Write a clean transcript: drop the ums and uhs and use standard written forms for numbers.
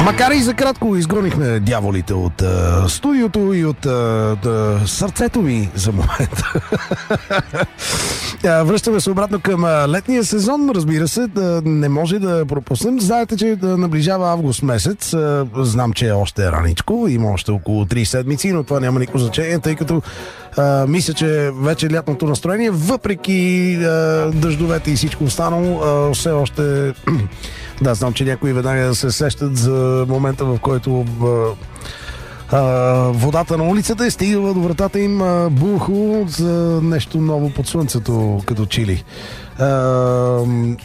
Макар и за кратко изгонихме дяволите от студиото и от сърцето ми за момента. Връщаме се обратно към летния сезон, разбира се, не може да пропуснем. Знаете, че наближава август месец. Знам, че е още раничко, има още около 3 седмици, но това няма никакво значение, тъй като мисля, че вече лятното настроение, въпреки дъждовете и всичко останало, все още... Да, знам, че някои веднага се сещат за момента, в който водата на улицата е стигала до вратата им бухо за нещо ново под слънцето, като чили.